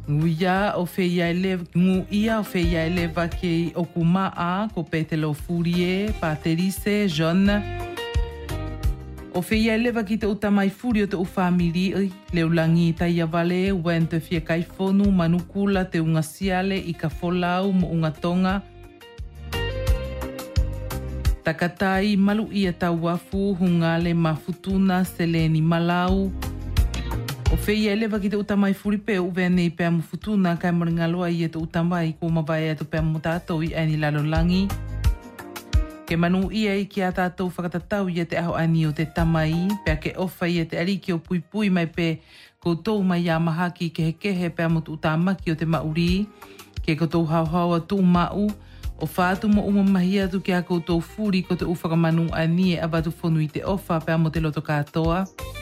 Nguia o feia ele vake o kumaa ko petelo furie, paterise, John. O feia ele vake te utamai furio te ufamili leulangi taia vale wen te fia kaifonu manukula te unga siale I ka folau mo unga tonga. Takatai malu ia tauafu hungale mafutuna seleni malau. O feia ele vaki te utamai furipe uwe nei pēr mufutuna kai maringaloa ia te utamai ko mawai atu pēr mutatou I ani lalolangi. Ke manu ia I ki a tātou whakatatau ia te aho ani o te tamai, pēr ke ofa ia te ariki o pui mai pē koutou mai a mahaki ke hekehe pēr mutu utamaki o te mauri, ke koutou hauhau atu mau, o whātu mo umamahi atu ke a koutou furi ko te uwhakamanu ani e abatu whonu I te ofa pēr mo te loto katoa.